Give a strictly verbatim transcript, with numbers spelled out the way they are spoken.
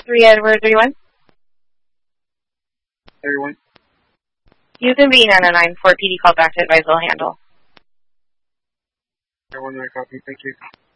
three Edward thirty-one. thirty-one. You can be nine oh nine for P D call back to advise will handle. thirty-one, I copy. Thank you.